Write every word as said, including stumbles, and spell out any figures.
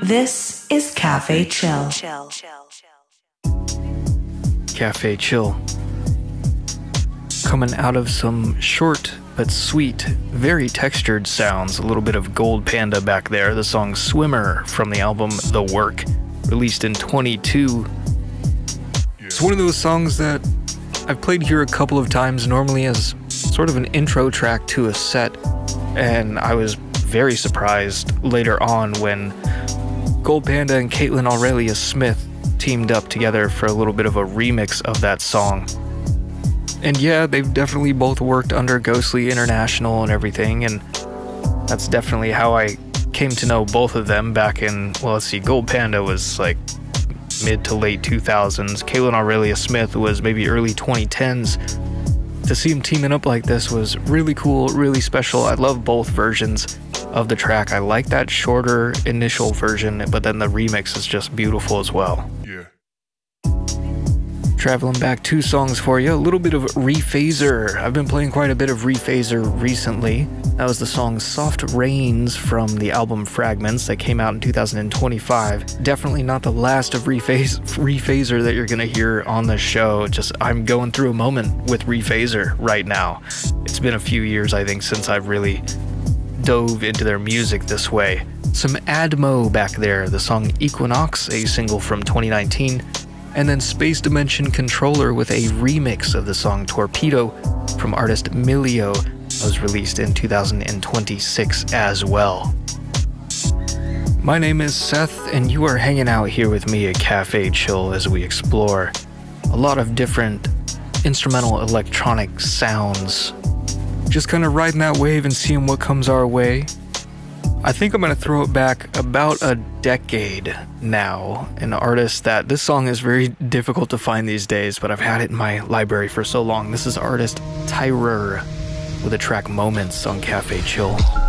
This is Cafe Chill. Cafe Chill. Coming out of some short but sweet, very textured sounds. A little bit of Gold Panda back there. The song Swimmer from the album The Work, released in twenty-two. It's one of those songs that I've played here a couple of times, normally as sort of an intro track to a set, and I was very surprised later on when Gold Panda and Caitlin Aurelia Smith teamed up together for a little bit of a remix of that song. And yeah, they've definitely both worked under Ghostly International and everything, and that's definitely how I came to know both of them back in, well, let's see, Gold Panda was like mid to late two thousands. Caitlin Aurelia Smith was maybe early twenty tens. To see them teaming up like this was really cool, really special. I love both versions of the track. I like that shorter initial version, but then the remix is just beautiful as well. Yeah. Traveling back two songs for you, a little bit of Rephaser. I've been playing quite a bit of Rephaser recently. That was the song Soft Rains from the album Fragments that came out in two thousand twenty-five. Definitely not the last of Rephas- Rephaser that you're going to hear on the show. Just, I'm going through a moment with Rephaser right now. It's been a few years, I think, since I've really dove into their music this way. Some Admo back there, the song Equinox, a single from twenty nineteen. And then Space Dimension Controller with a remix of the song Torpedo from artist Milio, that was released in two thousand twenty-six as well. My name is Seth, and you are hanging out here with me at Cafe Chill as we explore a lot of different instrumental electronic sounds. Just kind of riding that wave and seeing what comes our way. I think I'm going to throw it back about a decade now. An artist that, this song is very difficult to find these days, but I've had it in my library for so long. This is artist Tyrer with the track Moments on Cafe Chill.